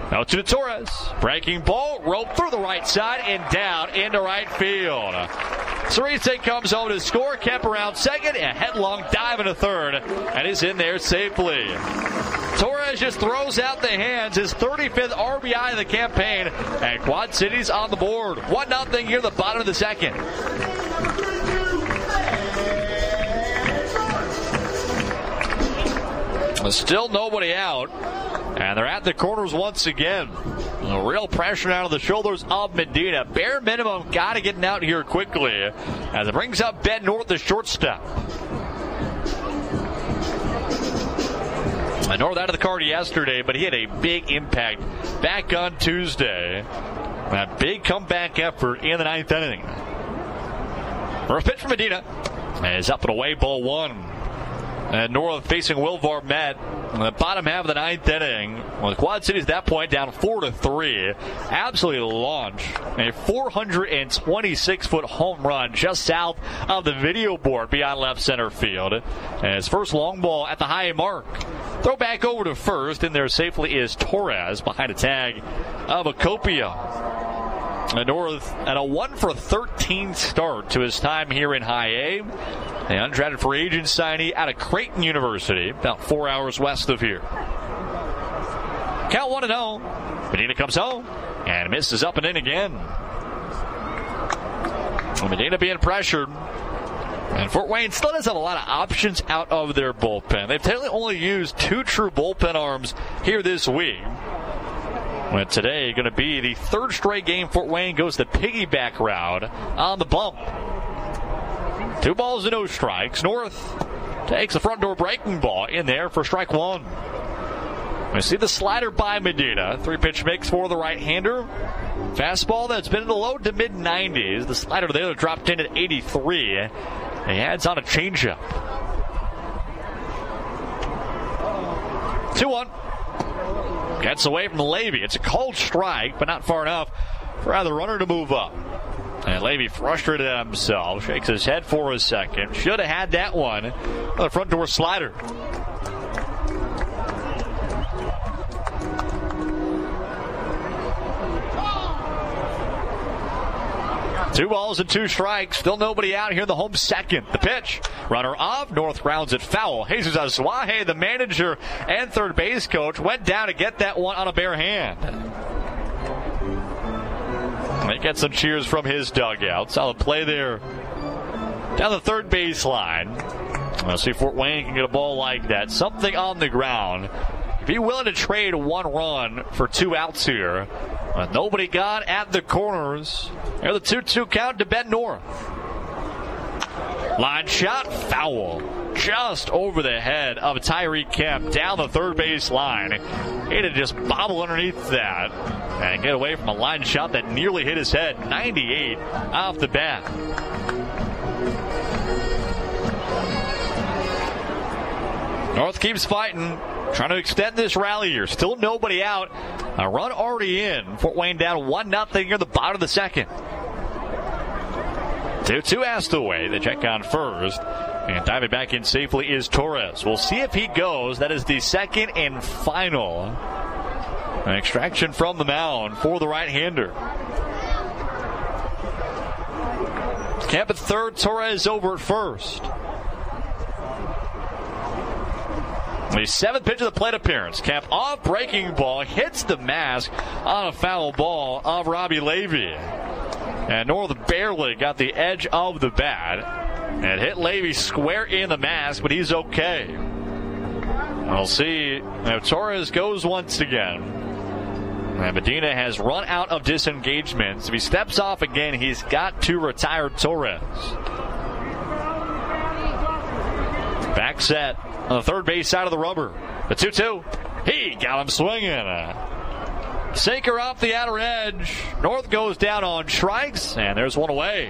Now to Torres. Breaking ball, rope through the right side and down into right field. Cerise comes home to score. Kemp around second. A headlong dive into third. And is in there safely. Torres just throws out the hands. His 35th RBI of the campaign. And Quad City's on the board. 1-0 here at the bottom of the second. Still nobody out. And they're at the corners once again. A real pressure out of the shoulders of Medina. Bare minimum, got to get out here quickly. As it brings up Ben North, the shortstop. And North out of the card yesterday, but he had a big impact back on Tuesday. A big comeback effort in the ninth inning. For a pitch from Medina. And is up and away, ball one. And North facing Will Varmette in the bottom half of the ninth inning. Well, the Quad Cities at that point down 4-3. Absolutely launched a 426-foot home run just south of the video board beyond left center field. And his first long ball at the high mark. Throw back over to first. In there safely is Torres behind a tag of Acopia. North and a 1-for-13 start to his time here in High A. The undrafted free agent signee out of Creighton University, about 4 hours west of here. Count 1-0. Medina comes home and misses up and in again. Medina being pressured. And Fort Wayne still does have a lot of options out of their bullpen. They've technically only used 2 true bullpen arms here this week. But today going to be the third straight game Fort Wayne goes the piggyback route on the bump. 2 balls and no strikes. North takes a front door breaking ball in there for strike one. We see the slider by Medina. 3-pitch mix for the right-hander. Fastball that's been in the low to mid-90s. The slider there dropped in at 83. And he adds on a changeup. 2-1. Gets away from Levy. It's a called strike, but not far enough for the runner to move up. And Levy frustrated at himself. Shakes his head for a second. Should have had that one. The front door slider. Two balls and 2 strikes. Still nobody out here in the home second. The pitch. Runner off. North grounds it foul. Jesus Asuaje, the manager and third base coach, went down to get that one on a bare hand. They get some cheers from his dugout. Solid play there down the third baseline. Let's see if Fort Wayne can get a ball like that. Something on the ground. Be willing to trade 1 run for 2 outs here. But nobody got at the corners. There's the 2-2 count to Ben North. Line shot, foul. Just over the head of Tyreek Kemp down the third base line. He had to just bobble underneath that and get away from a line shot that nearly hit his head. 98 off the bat. North keeps fighting, trying to extend this rally here. Still nobody out. A run already in. Fort Wayne down 1-0 here at the bottom of the second. 2-2 asked away. They check on first. And diving back in safely is Torres. We'll see if he goes. That is the second and final. An extraction from the mound for the right-hander. Kemp at third. Torres over at first. The 7th pitch of the plate appearance. Kemp off, breaking ball, hits the mask on a foul ball of Robbie Levy. And North barely got the edge of the bat. And hit Levy square in the mask, but he's okay. We'll see if Torres goes once again. And Medina has run out of disengagements. If he steps off again, he's got to retire Torres. Back set on the third base side of the rubber. The 2-2. He got him swinging. Sinker off the outer edge. North goes down on strikes, and there's one away.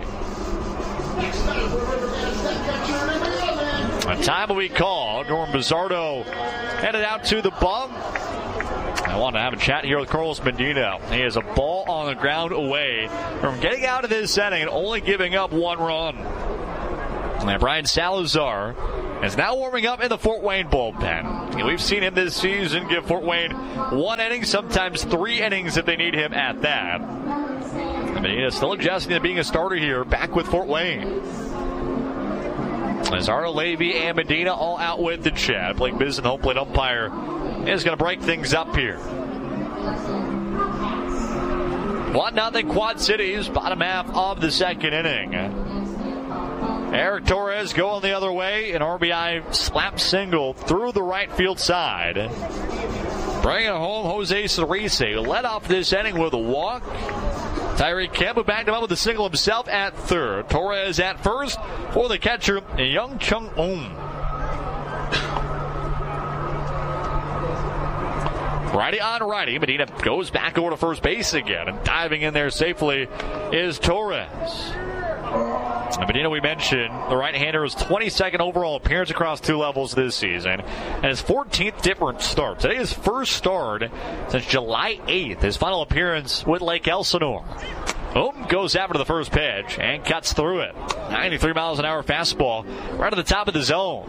A time will be called. Norm Bizzardo headed out to the bump. I want to have a chat here with Carlos Medina. He has a ball on the ground away from getting out of this inning and only giving up 1 run. And Brian Salazar is now warming up in the Fort Wayne bullpen. We've seen him this season give Fort Wayne 1 inning, sometimes 3 innings if they need him at that. And Medina still adjusting to being a starter here, back with Fort Wayne. As Arnold Levy and Medina all out with the chat. Blake Bizen, home plate umpire, is going to break things up here. 1-0 Quad Cities, bottom half of the second inning. Eric Torres going the other way, an RBI slap single through the right field side. Bringing it home, Jose Cerise led off this inning with a walk. Tyreek Kemp backed him up with a single himself at third. Torres at first for the catcher, Young Chung Um. Righty on righty. Medina goes back over to first base again, and diving in there safely is Torres. Medina, we mentioned, the right-hander is 22nd overall appearance across 2 levels this season, and his 14th different start. Today his first start since July 8th, his final appearance with Lake Elsinore. Goes after the first pitch and cuts through it. 93 miles an hour fastball right at the top of the zone.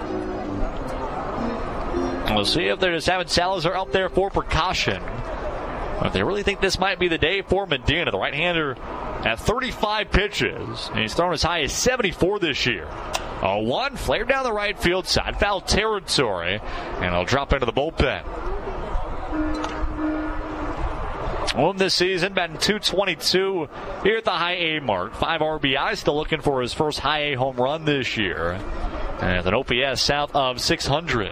We'll see if they're just having Salazar up there for precaution. If they really think this might be the day for Medina, the right-hander at 35 pitches, and he's thrown as high as 74 this year. 1 flared down the right field side, foul territory, and he'll drop into the bullpen. This season, batting .222 here at the high A mark. 5 RBI, still looking for his first high A home run this year, and an OPS south of 600.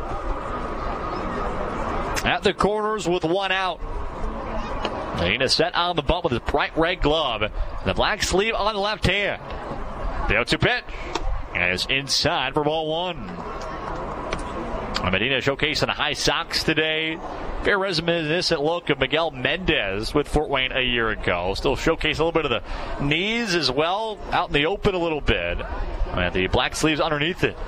At the corners with 1 out. Medina set on the bump with his bright red glove. The black sleeve on the left hand. The 0-2 pitch. And it's inside for ball 1. Medina showcasing the high socks today. Very reminiscent look of Miguel Mendez with Fort Wayne a year ago. Still showcase a little bit of the knees as well. Out in the open a little bit. And the black sleeves underneath it.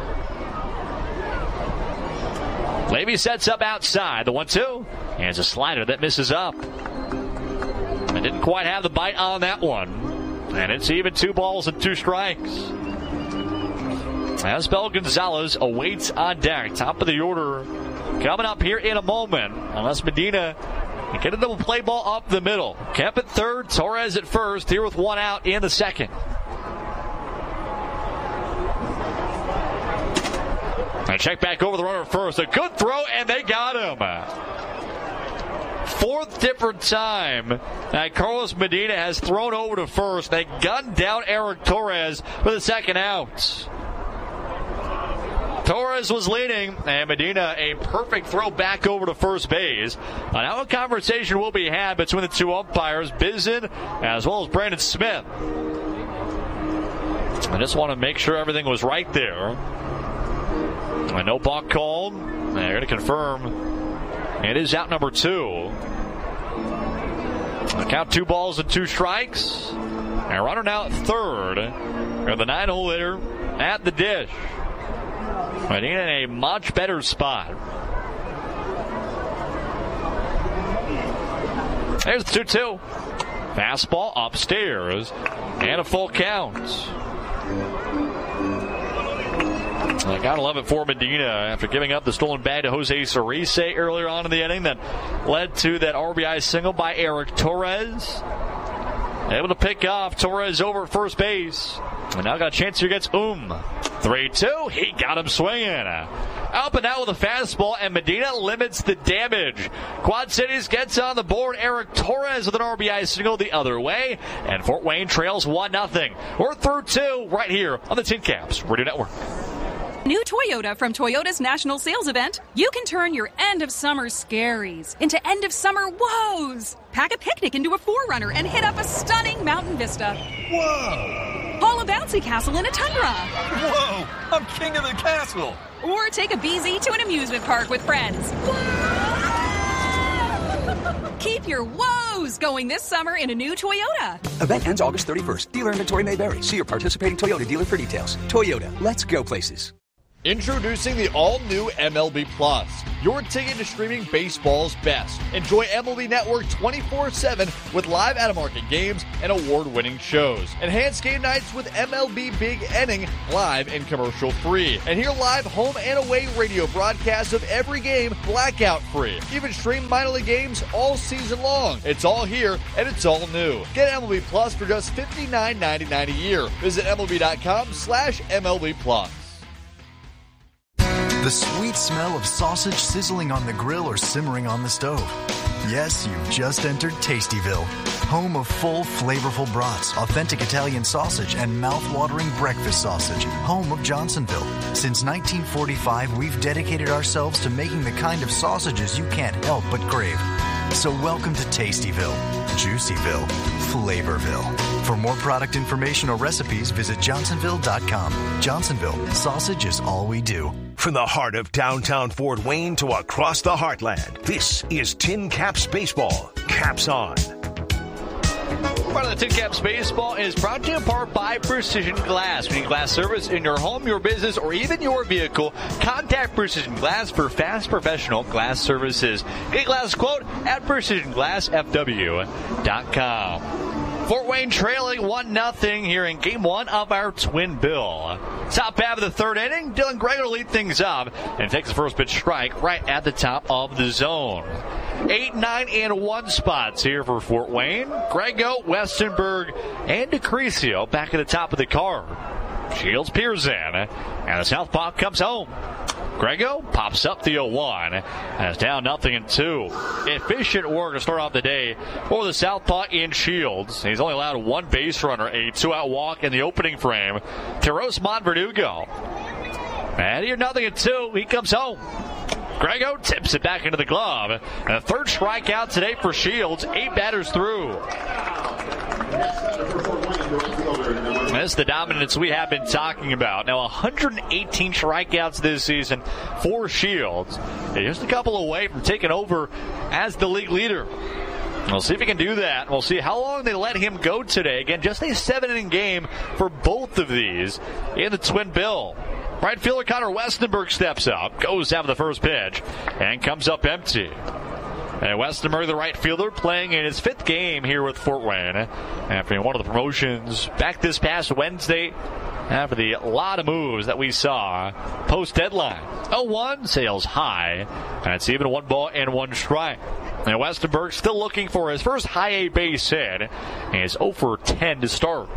Levy sets up outside. The 1-2. And it's a slider that misses up. And didn't quite have the bite on that one. And it's even 2 balls and 2 strikes. Asbel Gonzalez awaits on deck. Top of the order coming up here in a moment. Unless Medina can get a double play ball up the middle. Kemp at third, Torres at first. Here with 1 out in the second. And check back over the runner first. A good throw, and they got him. 4th different time that Carlos Medina has thrown over to first. They gunned down Eric Torres for the second out. Torres was leading, and Medina a perfect throw back over to first base. Now a conversation will be had between the 2 umpires, Bizen as well as Brandon Smith. I just want to make sure everything was right there. And no balk called. They're going to confirm it is out number 2. Count 2 balls and 2 strikes. And runner now at third. Or the 9-hole hitter at the dish. Medina in a much better spot. There's the 2-2. Fastball upstairs. And a full count. I gotta love it for Medina after giving up the stolen bag to Jose Cerise earlier on in the inning that led to that RBI single by Eric Torres. Able to pick off Torres over at first base. And now got a chance here against 3-2. He got him swinging. Up and out with a fastball, and Medina limits the damage. Quad Cities gets on the board. Eric Torres with an RBI single the other way. And Fort Wayne trails 1-0. We're through 2 right here on the Tin Caps Radio Network. New Toyota from Toyota's national sales event. You can turn your end of summer scaries into end of summer woes. Pack a picnic into a 4Runner and hit up a stunning mountain vista. Whoa! Haul a bouncy castle in a Tundra. Whoa! I'm king of the castle. Or take a BZ to an amusement park with friends. Keep your woes going this summer in a new Toyota. Event ends August 31st. Dealer inventory may vary. See your participating Toyota dealer for details. Toyota, let's go places. Introducing the all-new MLB Plus, your ticket to streaming baseball's best. Enjoy MLB Network 24/7 with live out-of-market games and award-winning shows. Enhance game nights with MLB Big Inning, live and commercial-free. And hear live home and away radio broadcasts of every game blackout-free. Even stream minor league games all season long. It's all here, and it's all new. Get MLB Plus for just $59.99 a year. Visit MLB.com/MLB Plus. The sweet smell of sausage sizzling on the grill or simmering on the stove. Yes, you've just entered Tastyville, home of full, flavorful brats, authentic Italian sausage, and mouth-watering breakfast sausage, home of Johnsonville. Since 1945, we've dedicated ourselves to making the kind of sausages you can't help but crave. So welcome to Tastyville, Juicyville, Flavorville. For more product information or recipes, visit Johnsonville.com. Johnsonville, sausage is all we do. From the heart of downtown Fort Wayne to across the heartland, this is Tin Caps Baseball. Caps on. Part of the Tin Caps Baseball is brought to you in part by Precision Glass. We need glass service in your home, your business, or even your vehicle. Contact Precision Glass for fast professional glass services. Get a glass quote at PrecisionGlassFW.com. Fort Wayne trailing 1-0 here in Game 1 of our Twin Bill. Top half of the third inning, Dylan Grego to lead things up and takes the first pitch strike right at the top of the zone. 8, 9, and 1 spots here for Fort Wayne. Grego, Westenberg, and DeCrisio back at the top of the card. Shields peers in, and the southpaw comes home. Grego pops up the 0-1, and it's down 0-2. Efficient work to start off the day for the southpaw in Shields. He's only allowed one base runner, a 2-out walk in the opening frame to Rosemont Verdugo. And here 0-2, he comes home. Grego tips it back into the glove. And a third strikeout today for Shields, 8 batters through. That's the dominance we have been talking about. Now 118 strikeouts this season for Shields. Just a couple away from taking over as the league leader. We'll see if he can do that. We'll see how long they let him go today. Again, just a 7-inning game for both of these in the Twin Bill. Right fielder Connor Westenberg steps up, goes after the first pitch, and comes up empty. And Westenberg, the right fielder, playing in his 5th game here with Fort Wayne after one of the promotions back this past Wednesday after the lot of moves that we saw post-deadline. 0-1 sails high, and it's even 1 ball and 1 strike. And Westenberg still looking for his first high A base hit. He is 0 for 10 to start.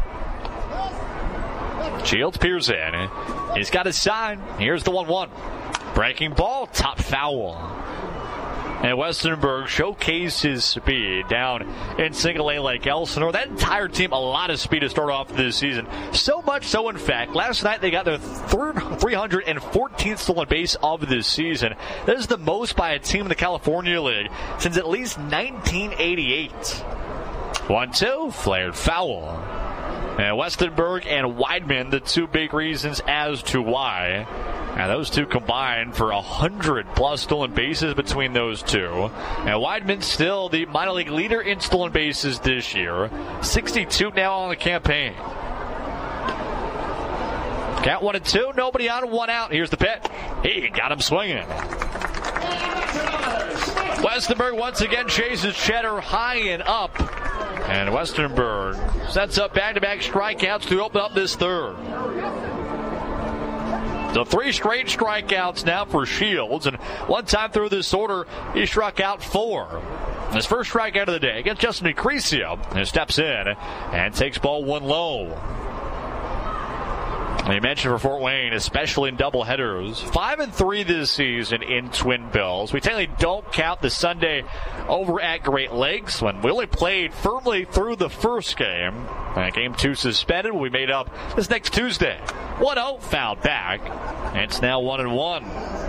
Shields peers in. He's got his sign. Here's the 1-1. Breaking ball, top foul. And Westenberg showcased his speed down in single A Lake Elsinore. That entire team, a lot of speed to start off this season. So much so, in fact, last night they got their 314th stolen base of this season. That is the most by a team in the California League since at least 1988. 1-2, flared foul. And Westenberg and Weidman, the two big reasons as to why. And those two combined for 100-plus stolen bases between those two. And Weidman still the minor league leader in stolen bases this year. 62 now on the campaign. Count 1-2, nobody on, 1 out. Here's the pitch. He got him swinging. Westenberg once again chases Cheddar high and up. And Westenberg sets up back-to-back strikeouts to open up this third. So 3 straight strikeouts now for Shields. And one time through this order, he struck out 4. His first strikeout of the day against Justin DeCrisio. He steps in and takes ball 1 low. And you mentioned for Fort Wayne, especially in doubleheaders, 5-3 this season in Twin Bills. We technically don't count the Sunday over at Great Lakes when we only played firmly through the first game. Game 2 suspended will be made up this next Tuesday. 1-0, fouled back. And it's now 1-1.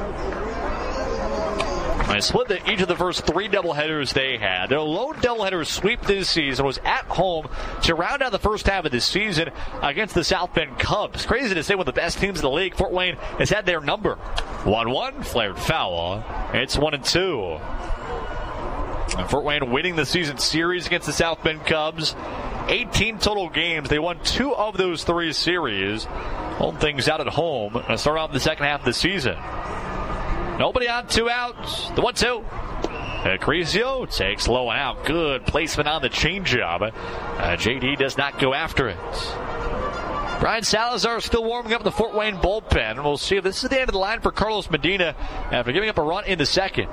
They split each of the first 3 doubleheaders they had. Their lone doubleheader sweep this season was at home to round out the first half of the season against the South Bend Cubs. Crazy to say, one of the best teams in the league. Fort Wayne has had their number. 1-1, flared foul. It's 1-2. And Fort Wayne winning the season series against the South Bend Cubs. 18 total games. They won 2 of those 3 series. Hold things out at home and start off the second half of the season. Nobody on, 2 outs. The 1-2. Crisio takes low and out. Good placement on the changeup. JD does not go after it. Brian Salazar still warming up the Fort Wayne bullpen. We'll see if this is the end of the line for Carlos Medina after giving up a run in the second.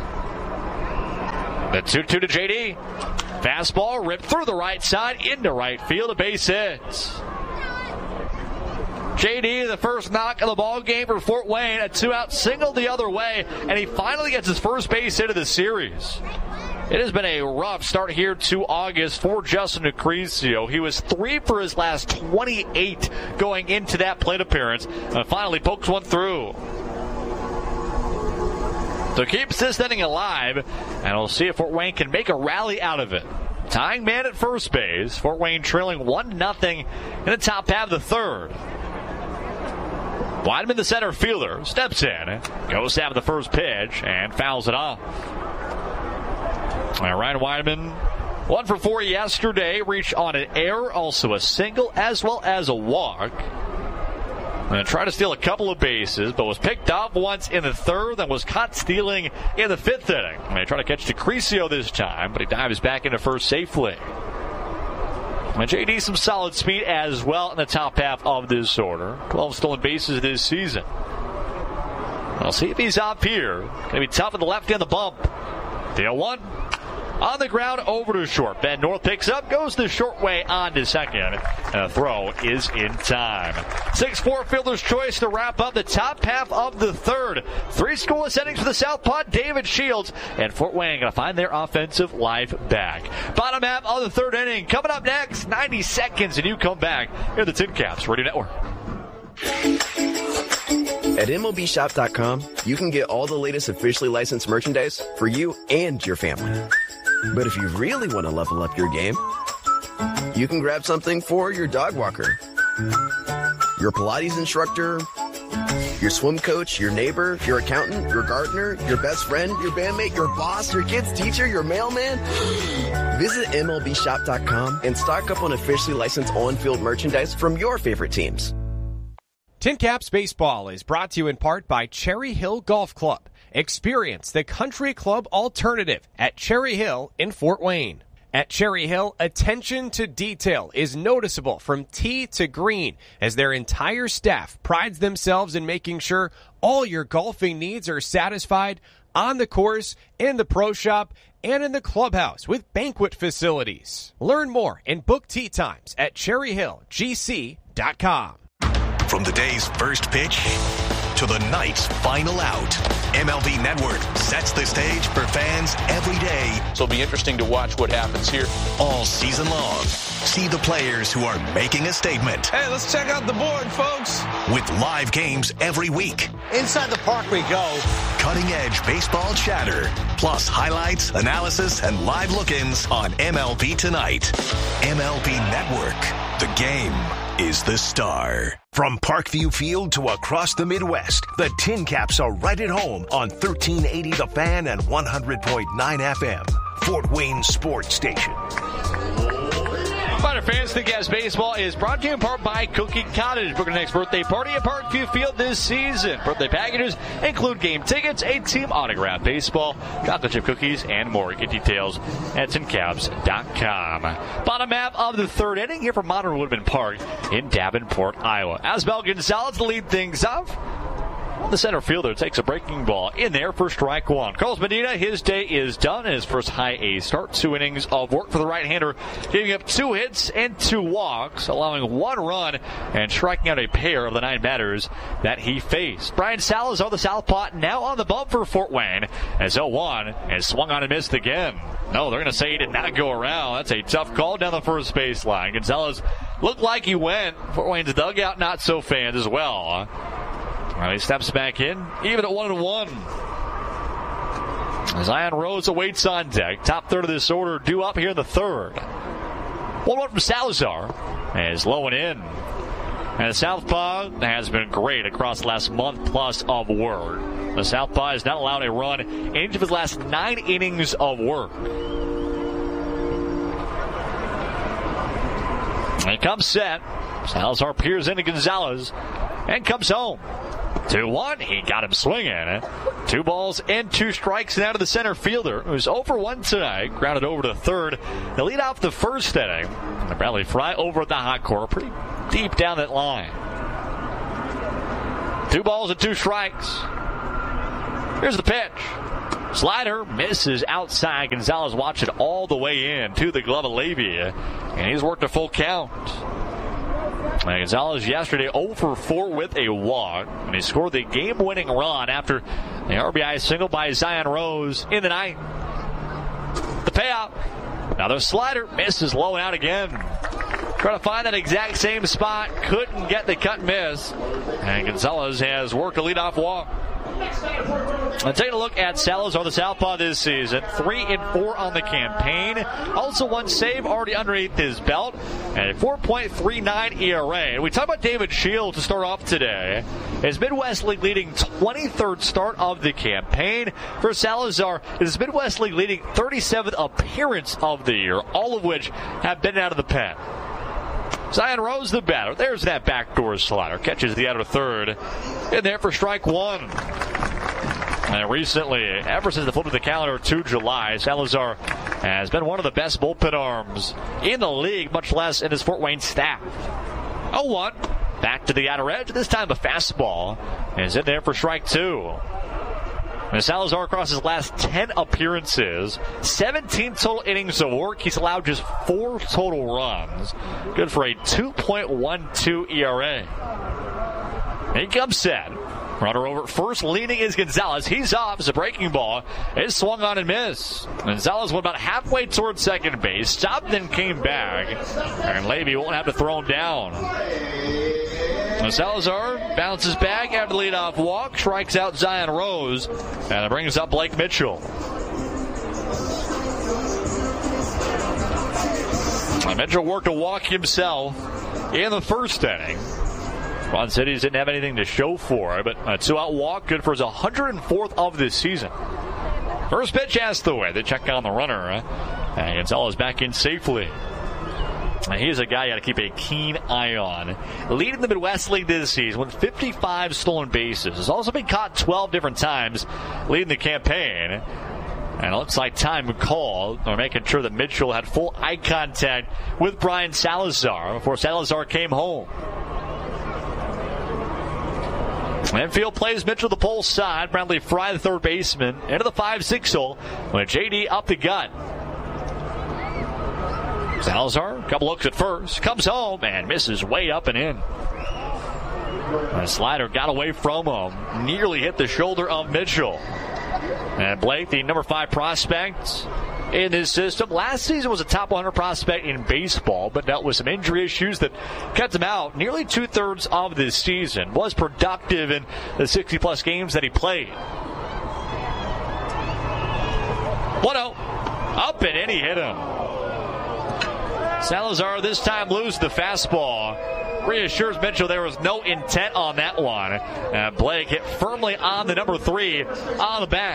The 2-2 to JD. Fastball ripped through the right side into right field. A base hit. JD, the first knock of the ball game for Fort Wayne, a 2-out single the other way, and he finally gets his first base hit of the series. It has been a rough start here to August for Justin Crisio. He was 3 for his last 28 going into that plate appearance, and finally pokes one through. So keeps this inning alive, and we'll see if Fort Wayne can make a rally out of it. Tying man at first base, Fort Wayne trailing 1-0 in the top half of the third. Weidman, the center fielder, steps in, goes down to the first pitch, and fouls it off. Ryan Weidman, 1 for 4 yesterday, reached on an error, also a single, as well as a walk. And tried to steal a couple of bases, but was picked off once in the third, then was caught stealing in the 5th inning. And they try to catch Crisio this time, but he dives back into first safely. And JD some solid speed as well in the top half of this order. 12 stolen bases this season. We'll see if he's up here. Going to be tough with the lefty on the bump. The 0-1. On the ground, over to short. Ben North picks up, goes the short way on to second. And the throw is in time. 6-4 fielder's choice to wrap up the top half of the third. 3 scoreless innings for the Southpaw, David Shields. And Fort Wayne going to find their offensive life back. Bottom half of the third inning. Coming up next, 90 seconds, and you come back here at the Tin Caps Radio Network. At MLBshop.com, you can get all the latest officially licensed merchandise for you and your family. But if you really want to level up your game, you can grab something for your dog walker, your Pilates instructor, your swim coach, your neighbor, your accountant, your gardener, your best friend, your bandmate, your boss, your kid's teacher, your mailman. Visit MLBshop.com and stock up on officially licensed on-field merchandise from your favorite teams. Tin Caps Baseball is brought to you in part by Cherry Hill Golf Club. Experience the country club alternative at Cherry Hill in Fort Wayne. At Cherry Hill, attention to detail is noticeable from tee to green as their entire staff prides themselves in making sure all your golfing needs are satisfied on the course, in the pro shop, and in the clubhouse with banquet facilities. Learn more and book tee times at cherryhillgc.com. From the day's first pitch to the night's final out, MLB Network sets the stage for fans every day. So it'll be interesting to watch what happens here all season long. See the players who are making a statement. Hey, let's check out the board, folks. With live games every week. Inside the park we go. Cutting-edge baseball chatter. Plus highlights, analysis, and live look-ins on MLB Tonight. MLB Network. The game is the star. From Parkview Field to across the Midwest, the Tin Caps are right at home on 1380 The Fan and 100.9 FM. Fort Wayne Sports Station. Fighter fans, Tin Caps Baseball is brought to you in part by Cookie Cottage. Book your next birthday party at Parkview Field this season. Birthday packages include game tickets, a team autograph baseball, chocolate chip cookies, and more. Get details at tincaps.com. Bottom half of the third inning here from Modern Woodman Park in Davenport, Iowa. Asbel Gonzalez to lead things off. The center fielder takes a breaking ball in there for strike one. Carlos Medina, his day is done in his first high A start. 2 innings of work for the right-hander, giving up 2 hits and 2 walks, allowing 1 run and striking out a pair of the 9 batters that he faced. Brian Salazar, the southpaw, now on the bump for Fort Wayne as 0-1 and swung on and missed again. No, they're going to say he did not go around. That's a tough call down the first baseline. Gonzalez looked like he went. Fort Wayne's dugout, not so fans as well. He steps back in, even at 1-1. Zion Rose awaits on deck. Top third of this order due up here in the third. 1-1 from Salazar is low and in. And the southpaw has been great across the last month plus of work. The southpaw has not allowed a run in each of his last 9 innings of work. And comes set. Salazar peers into Gonzalez and comes home. 2-1. He got him swinging. 2 balls and 2 strikes and out of the center fielder, who's 0 for 1 tonight. Grounded over to third. They lead off the first inning. And Bradley Fry over at the hot corner, pretty deep down that line. 2 balls and 2 strikes. Here's the pitch. Slider misses outside. Gonzalez watched it all the way in to the glove of Levy, and he's worked a full count. And Gonzalez yesterday 0 for 4 with a walk, and he scored the game-winning run after the RBI single by Zion Rose in the ninth. The payout. Another slider misses low and out again. Trying to find that exact same spot. Couldn't get the cut and miss. And Gonzalez has worked a leadoff walk. And taking a look at Salazar, the southpaw this season, 3-4 on the campaign. Also 1 save already underneath his belt, and a 4.39 ERA. And we talk about David Shield to start off today. His Midwest League leading 23rd start of the campaign. For Salazar, it is Midwest League leading 37th appearance of the year, all of which have been out of the pen. Zion Rose, the batter. There's that backdoor slider. Catches the out of third. In there for strike 1. And recently, ever since the flip of the calendar to July, Salazar has been one of the best bullpen arms in the league, much less in his Fort Wayne staff. 0-1. Back to the outer edge. This time a fastball is in there for strike 2. And Salazar across his last 10 appearances, 17 total innings of work. He's allowed just 4 total runs. Good for a 2.12 ERA. He comes set. Runner over at first, leading is Gonzalez. He's off as a breaking ball. It's swung on and missed. Gonzalez went about halfway towards second base, stopped and came back. And Levy won't have to throw him down. And Salazar bounces back after the leadoff walk, strikes out Zion Rose, and it brings up Blake Mitchell. And Mitchell worked a walk himself in the first inning. Quad Cities didn't have anything to show for it, but a 2-out walk, good for his 104th of this season. First pitch asked the way. They check on the runner, and Gonzalez back in safely. And he's a guy you got to keep a keen eye on. Leading the Midwest League this season with 55 stolen bases. Has also been caught 12 different times leading the campaign. And it looks like time called. They're making sure that Mitchell had full eye contact with Brian Salazar before Salazar came home. Infield plays Mitchell to the pole side. Bradley Fry, the third baseman, into the 5-6 hole with JD up the gut. Salazar, a couple looks at first, comes home and misses way up and in. The slider got away from him, nearly hit the shoulder of Mitchell. And Blake, the number 5 prospect in this system, last season was a top 100 prospect in baseball, but dealt with some injury issues that kept him out nearly 2/3 of this season. Was productive in the 60-plus games that he played. 1-0, up and in, he hit him. Salazar this time loses the fastball. Reassures Mitchell there was no intent on that one. And Blake hit firmly on the number 3 on the back.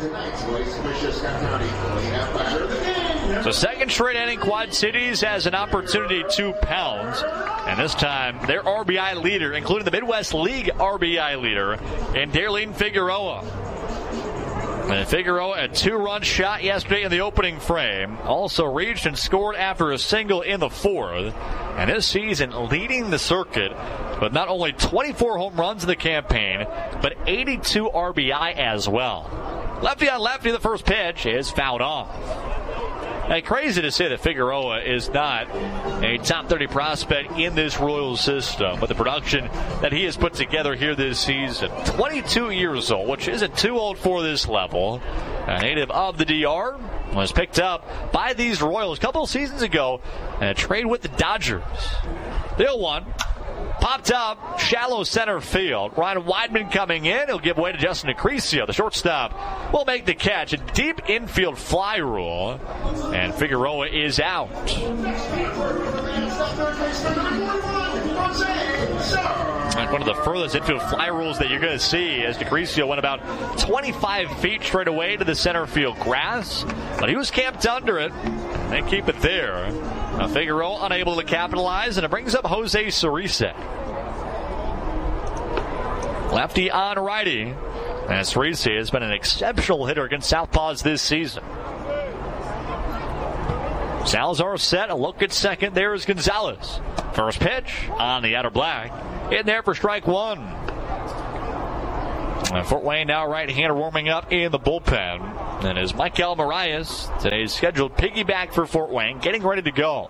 So second straight inning, Quad Cities has an opportunity to pounce. And this time, their RBI leader, including the Midwest League RBI leader, in Darlene Figueroa. And Figueroa, a 2-run shot yesterday in the opening frame. Also reached and scored after a single in the 4th. And this season leading the circuit with not only 24 home runs in the campaign, but 82 RBI as well. Lefty on lefty, the first pitch is fouled off. And crazy to say that Figueroa is not a top 30 prospect in this Royals system, but the production that he has put together here this season. 22 years old, which isn't too old for this level. A native of the DR, was picked up by these Royals a couple of seasons ago in a trade with the Dodgers. The 0-1. Popped up, shallow center field. Ryan Weidman coming in. He'll give way to Justin Acrisio. The shortstop will make the catch. A deep infield fly rule. And Figueroa is out. Like one of the furthest infield fly rules that you're going to see, as DeCrisio went about 25 feet straight away to the center field grass, but he was camped under it. They keep it there. Now Figueroa unable to capitalize, and it brings up Jose Cerise. Lefty on righty, and Cerise has been an exceptional hitter against Southpaws this season. Salazar set, a look at second. There is Gonzalez. First pitch on the outer black. In there for strike one. And Fort Wayne now right-hander warming up in the bullpen. And as Michael Marias, today's scheduled piggyback for Fort Wayne, getting ready to go.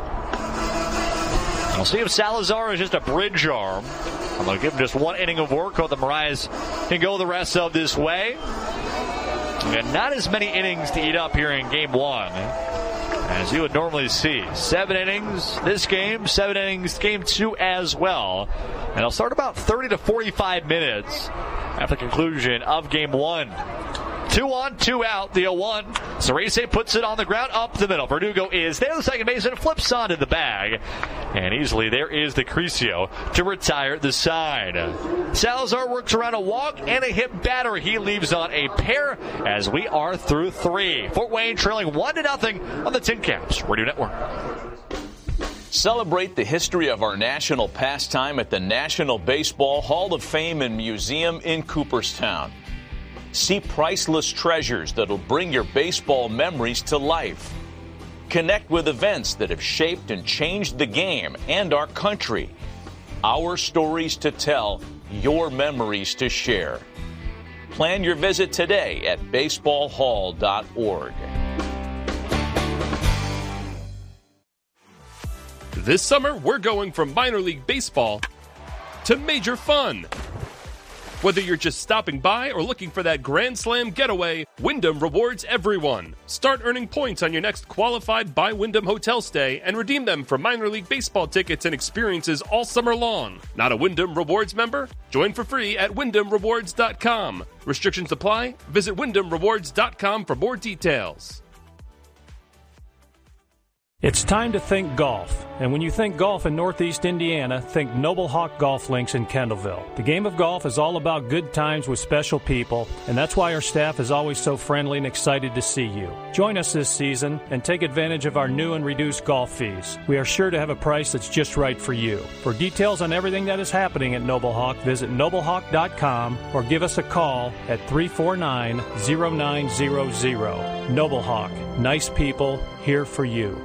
We'll see if Salazar is just a bridge arm. I'm going to give him just one inning of work. Hope that Marias can go the rest of this way. And not as many innings to eat up here in game one as you would normally see. 7 innings this game, 7 innings game 2 as well. And it'll start about 30 to 45 minutes after the conclusion of game 1. 2 on, 2 out, the 0-1. Cerise puts it on the ground, up the middle. Verdugo is there, the second baseman flips onto the bag. And easily there is DeCrisio to retire the side. Salazar works around a walk and a hit batter. He leaves on a pair as we are through 3. Fort Wayne trailing 1-0 on the Tin Caps Radio Network. Celebrate the history of our national pastime at the National Baseball Hall of Fame and Museum in Cooperstown. See priceless treasures that'll bring your baseball memories to life. Connect with events that have shaped and changed the game and our country. Our stories to tell, your memories to share. Plan your visit today at baseballhall.org. This summer, we're going from minor league baseball to major fun. Whether you're just stopping by or looking for that Grand Slam getaway, Wyndham rewards everyone. Start earning points on your next qualified by Wyndham hotel stay and redeem them for minor league baseball tickets and experiences all summer long. Not a Wyndham Rewards member? Join for free at WyndhamRewards.com. Restrictions apply. Visit WyndhamRewards.com for more details. It's time to think golf. And when you think golf in Northeast Indiana, think Noble Hawk Golf Links in Kendallville. The game of golf is all about good times with special people, and that's why our staff is always so friendly and excited to see you. Join us this season and take advantage of our new and reduced golf fees. We are sure to have a price that's just right for you. For details on everything that is happening at Noble Hawk, visit noblehawk.com or give us a call at 349-0900. Noble Hawk, nice people, here for you.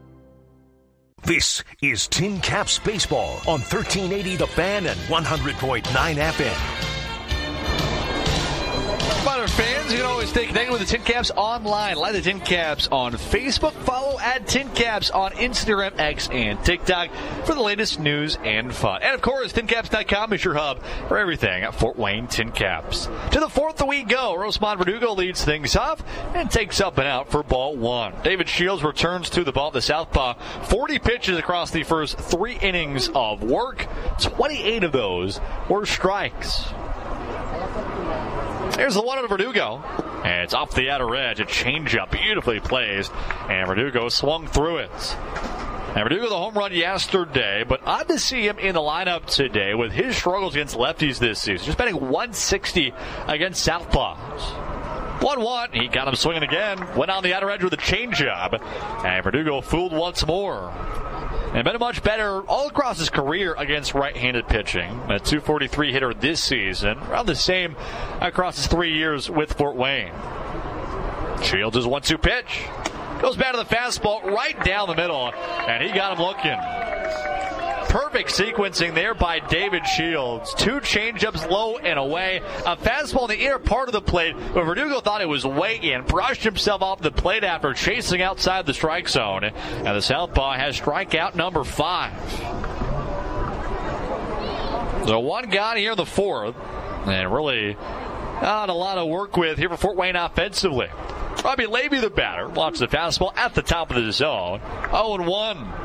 This is Tin Caps Baseball on 1380 The Fan and 100.9 FM. Reminder fans, you can always stay connected with the Tin Caps online. Like the Tin Caps on Facebook. Follow at Tin Caps on Instagram, X, and TikTok for the latest news and fun. And of course, TinCaps.com is your hub for everything at Fort Wayne Tin Caps. To the fourth we go. Rosemont Verdugo leads things off and takes up and out for ball 1. David Shields returns to the ball, the southpaw. 40 pitches across the first 3 innings of work. 28 of those were strikes. Here's the one on Verdugo. And it's off the outer edge. A changeup beautifully placed. And Verdugo swung through it. And Verdugo the home run yesterday, but odd to see him in the lineup today with his struggles against lefties this season. Just batting 160 against southpaws. 1-1. He got him swinging again. Went on the outer edge with a changeup. And Verdugo fooled once more. And been much better all across his career against right-handed pitching. A .243 hitter this season. Around the same across his 3 years with Fort Wayne. Shields' 1-2 pitch. Goes back to the fastball right down the middle. And he got him looking. Perfect sequencing there by David Shields. 2 changeups low and away. A fastball in the inner part of the plate, but Verdugo thought it was way in. Brushed himself off the plate after chasing outside the strike zone. And the southpaw has strikeout number 5. So 1 gone here in the 4th. And really not a lot of work with here for Fort Wayne offensively. Robbie Levy, the batter, launches the fastball at the top of the zone. 0-1.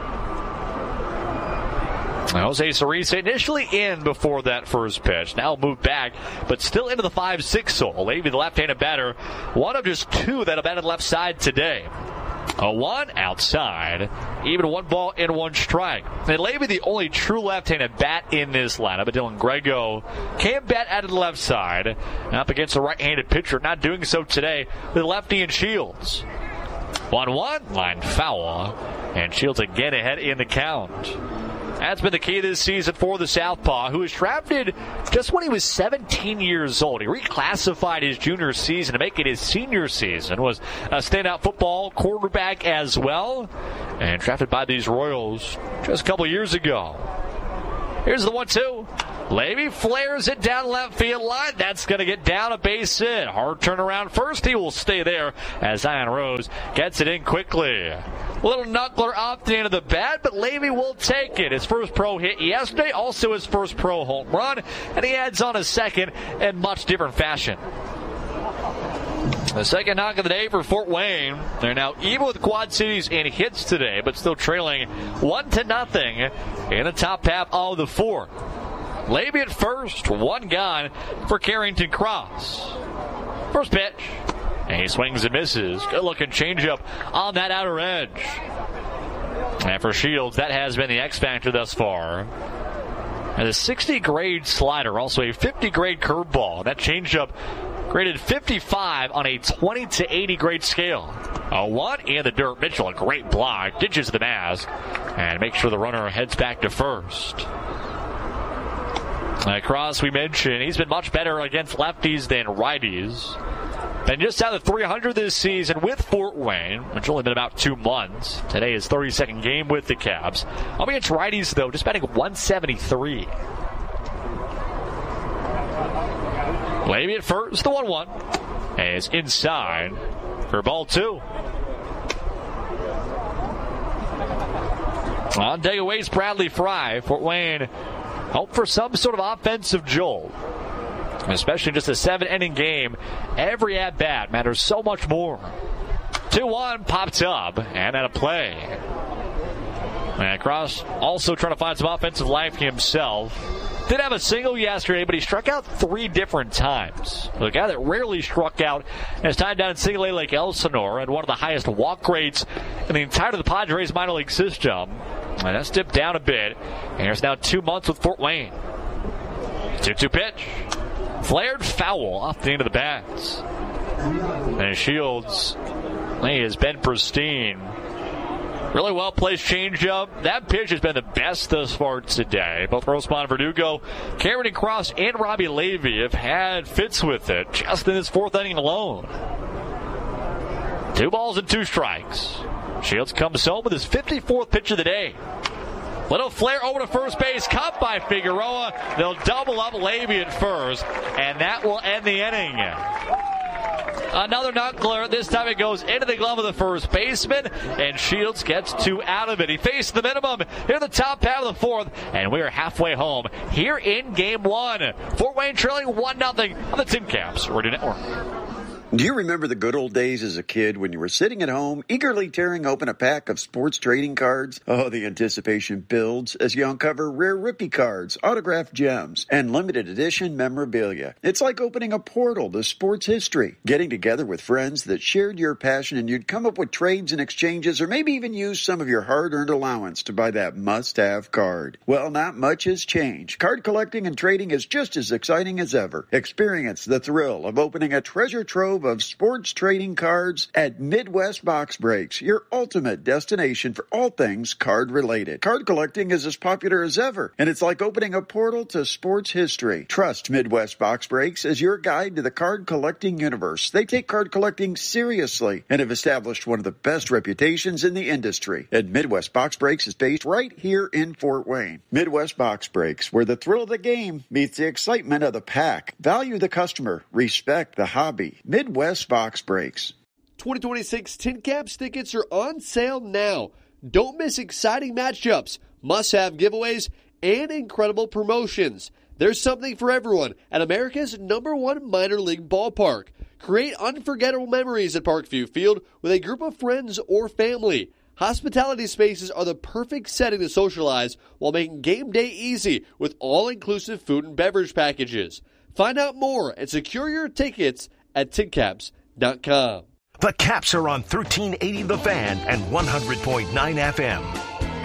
Jose Cerise initially in before that first pitch. Now moved back, but still into the 5-6 hole. Levy, the left-handed batter, one of just 2 that have batted left side today. 0-1 outside. Even 1 ball and 1 strike. And Levy, the only true left-handed bat in this lineup. But Dylan Grego can bat out of the left side. Up against a right-handed pitcher. Not doing so today with lefty and Shields. 1-1. Line foul. And Shields again ahead in the count. That's been the key this season for the Southpaw, who was drafted just when he was 17 years old. He reclassified his junior season to make it his senior season. Was a standout football quarterback as well. And drafted by these Royals just a couple years ago. Here's the 1-2. Levy flares it down left field line. That's going to get down a base hit. Hard turnaround first. He will stay there as Zion Rose gets it in quickly. Little knuckler off the end of the bat, but Levy will take it. His first pro hit yesterday, also his first pro home run, and he adds on a second in much different fashion. The second knock of the day for Fort Wayne. They're now even with Quad Cities in hits today, but still trailing 1-0 in the top half of the 4th. Levy at first, 1 gone for Carrington Cross. First pitch, and he swings and misses. Good looking changeup on that outer edge. And for Shields, that has been the X factor thus far. And a 60 grade slider, also a 50 grade curveball. That changeup graded 55 on a 20 to 80 grade scale. 0-1 in the dirt. Mitchell, a great block, ditches the mask, and makes sure the runner heads back to first. Cross, we mentioned, he's been much better against lefties than righties. Been just out of 300 this season with Fort Wayne, which only been about 2 months. Today is 32nd game with the Cabs. Up against righties, though, just batting 173. Levy at first, the 1-1. And it's inside for ball 2. On takeaways, Bradley Fry. Fort Wayne hope for some sort of offensive jolt. Especially just a 7-inning game. Every at-bat matters so much more. 2-1 popped up and at a play. And Cross also trying to find some offensive life himself. Did have a single yesterday, but he struck out 3 different times. The guy that rarely struck out his time down in Single A Lake Elsinore and one of the highest walk rates in the entirety of the Padres minor league system. And that's dipped down a bit. And here's now 2 months with Fort Wayne. 2-2 pitch. Flared foul off the end of the bats. And Shields, he has been pristine. Really well-placed changeup. That pitch has been the best thus far today. Both Rosemont and Verdugo, Carrington Cross, and Robbie Levy have had fits with it just in this 4th inning alone. 2 balls and 2 strikes. Shields comes home with his 54th pitch of the day. Little flare over to first base, caught by Figueroa. They'll double up Levy at first, and that will end the inning. Another knuckler. This time it goes into the glove of the first baseman, and Shields gets 2 out of it. He faced the minimum here in the top half of the 4th, and we are halfway home here in Game 1. Fort Wayne trailing 1-0 on the Tin Caps Radio Network. Do you remember the good old days as a kid when you were sitting at home, eagerly tearing open a pack of sports trading cards? Oh, the anticipation builds as you uncover rare rookie cards, autographed gems, and limited edition memorabilia. It's like opening a portal to sports history, getting together with friends that shared your passion, and you'd come up with trades and exchanges, or maybe even use some of your hard-earned allowance to buy that must-have card. Well, not much has changed. Card collecting and trading is just as exciting as ever. Experience the thrill of opening a treasure trove of sports trading cards at Midwest Box Breaks, your ultimate destination for all things card related. Card collecting is as popular as ever, and it's like opening a portal to sports history. Trust Midwest Box Breaks as your guide to the card collecting universe. They take card collecting seriously and have established one of the best reputations in the industry. And Midwest Box Breaks is based right here in Fort Wayne. Midwest Box Breaks, where the thrill of the game meets the excitement of the pack. Value the customer, respect the hobby. Midwest Box Breaks. 2026 Tin Caps tickets are on sale now. Don't miss exciting matchups, must-have giveaways, and incredible promotions. There's something for everyone at America's #1 minor league ballpark. Create unforgettable memories at Parkview Field with a group of friends or family. Hospitality spaces are the perfect setting to socialize while making game day easy with all-inclusive food and beverage packages. Find out more and secure your tickets at tincaps.com. The Caps are on 1380 The Fan and 100.9 FM.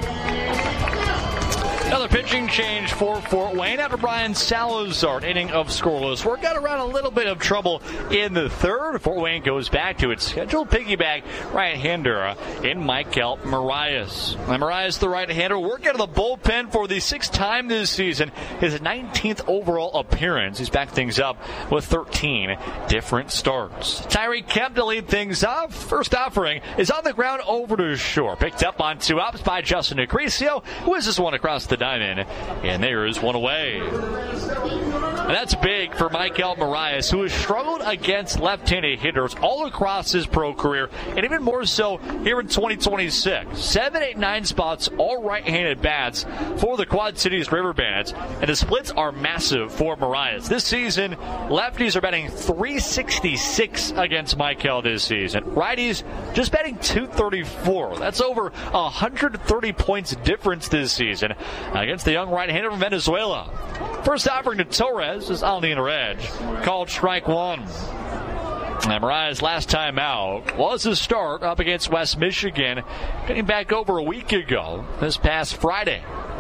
Another pitching change for Fort Wayne after Brian Salazar, an inning of scoreless work. Got around a little bit of trouble in the third. Fort Wayne goes back to its scheduled piggyback right-hander in Michael Marias. Marias, the right-hander, working out of the bullpen for the sixth time this season. His 19th overall appearance. He's backed things up with 13 different starts. Tyree Kemp to lead things off. First offering is on the ground over to short. Picked up on 2 outs by Justin Acrisio, who is this one across the diamond, and there is one away. And that's big for Michael Marias, who has struggled against left-handed hitters all across his pro career, and even more so here in 2026. 7, 8, 9 spots, all right-handed bats for the Quad Cities Riverbats, and the splits are massive for Marias. This season, lefties are batting .366 against Michael this season. Righties just batting .234. That's over 130 points difference this season against the young right-hander from Venezuela. First offering to Torres is on the inner edge. Called strike one. And Marias' last time out was his start up against West Michigan, getting back over a week ago, this past Friday.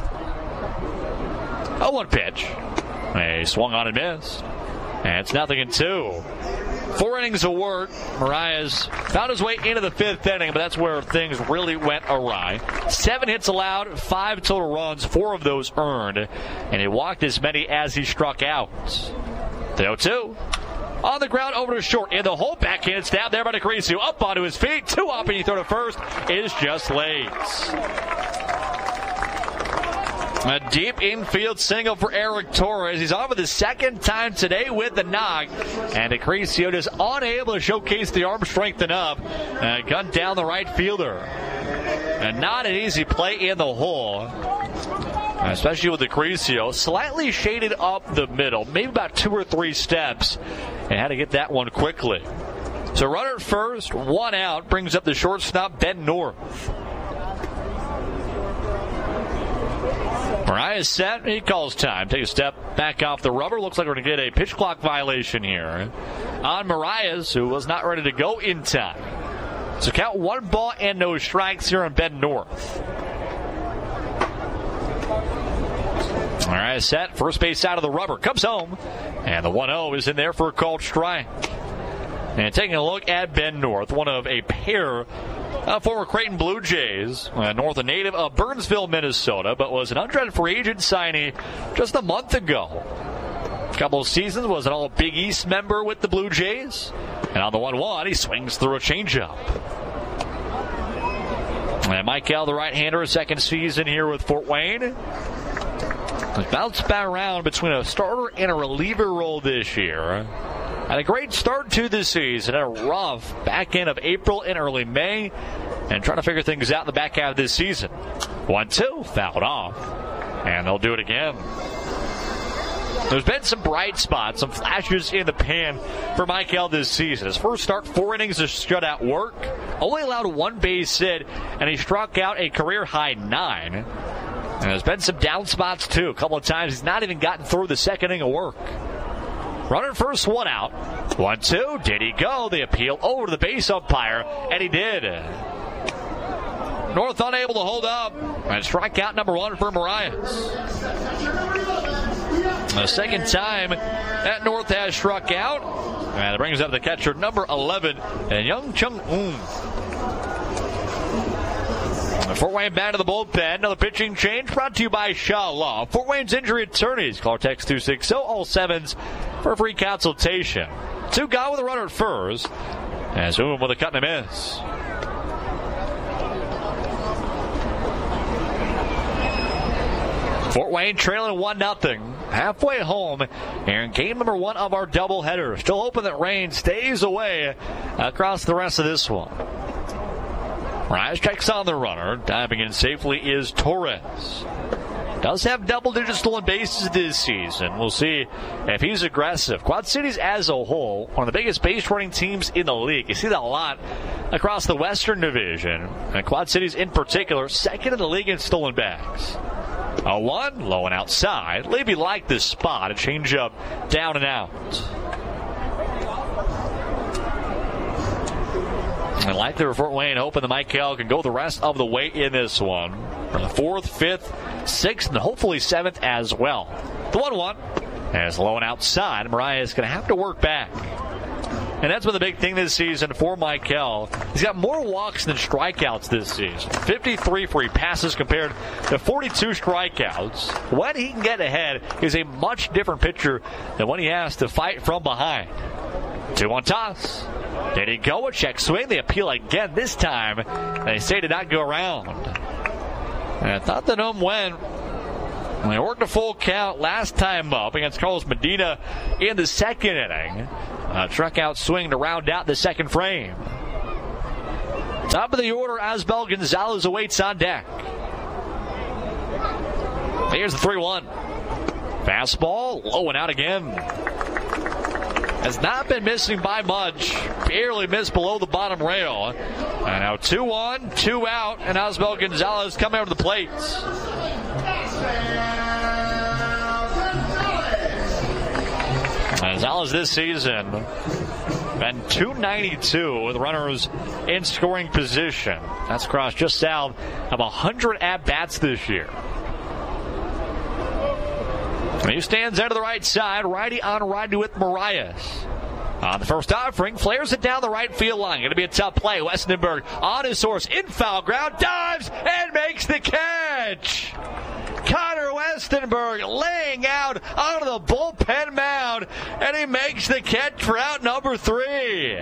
0-1 pitch. He swung on and missed. And it's 0-2. 4 innings of work. Marias found his way into the 5th inning, but that's where things really went awry. 7 hits allowed, 5 total runs, 4 of those earned, and he walked as many as he struck out. 3-0-2. On the ground over to short. In the hole, backhand stab there by Acrisio. Up onto his feet. 2 up, and you throw to first is just late. A deep infield single for Eric Torres. He's on for the second time today with the knock. And Acrisio just unable to showcase the arm strength enough. Gunned down the right fielder. And not an easy play in the hole. Especially with Acrisio. Slightly shaded up the middle. Maybe about 2 or 3 steps. And had to get that one quickly. So runner at first, 1 out. Brings up the shortstop, Ben North. Marias set. He calls time. Take a step back off the rubber. Looks like we're going to get a pitch clock violation here on Marias, who was not ready to go in time. So count 1 ball and no strikes here on Ben North. Marias set. First base side of the rubber. Comes home. And the 1-0 is in there for a called strike. And taking a look at Ben North, one of a pair former Creighton Blue Jays, North, a native of Burnsville, Minnesota, but was an undrafted free agent signee just a month ago. A couple of seasons, was an All-Big East member with the Blue Jays. And on the 1-1, he swings through a changeup. And Michael, the right-hander, a second season here with Fort Wayne. He's bounced back around between a starter and a reliever role this year. Had a great start to this season. A rough back end of April and early May. And trying to figure things out in the back half of this season. 1-2, fouled off. And they'll do it again. There's been some bright spots, some flashes in the pan for Michael this season. His first start, 4 innings of shutout work. Only allowed 1 base hit, and he struck out a career-high 9. And there's been some down spots, too. A couple of times he's not even gotten through the second inning of work. Runner first, 1 out. 1-2. Did he go? The appeal over to the base umpire, and he did. North unable to hold up. And strikeout number 1 for Marias. The second time that North has struck out. And it brings up the catcher, number 11, and Young Chung-un. Fort Wayne back to the bullpen. Another pitching change brought to you by Shaw Law. Fort Wayne's injury attorneys. Call or text 260-all-7s for a free consultation. 2 gone with a runner at first. And Zoom with a cut and a miss. Fort Wayne trailing 1-0. Halfway home here in game number 1 of our doubleheader. Still hoping that rain stays away across the rest of this one. Rise checks on the runner. Diving in safely is Torres. Does have double-digit stolen bases this season. We'll see if he's aggressive. Quad Cities as a whole, one of the biggest base-running teams in the league. You see that a lot across the Western Division. And Quad Cities in particular, second in the league in stolen bags. A 1, low and outside. Levy liked this spot. A changeup down and out. And like the Fort Wayne, hoping that Michael can go the rest of the way in this one. For the 4th, 5th, 6th, and hopefully 7th as well. The 1-1 is low and outside. Mariah is going to have to work back. And that's been the big thing this season for Michael. He's got more walks than strikeouts this season. 53 free passes compared to 42 strikeouts. When he can get ahead is a much different pitcher than when he has to fight from behind. 2-1 toss. Did he go? A check swing. They appeal again this time. They say did not go around. And I thought that went. They worked a full count last time up against Carlos Medina in the second inning. A struck out swing to round out the second frame. Top of the order, Asbel Gonzalez awaits on deck. Here's the 3-1. Fastball, low and out again. Has not been missing by much. Barely missed below the bottom rail. And now 2-1, 2 out, and Asbel Gonzalez coming over the plate. Gonzalez this season been .292 with runners in scoring position. That's across just south of 100 at-bats this year. And he stands out to the right side, righty on righty with Marias. On the first offering, flares it down the right field line. Going to be a tough play. Westenberg on his horse in foul ground, dives and makes the catch. Connor Westenberg laying out onto the bullpen mound, and he makes the catch for out number 3.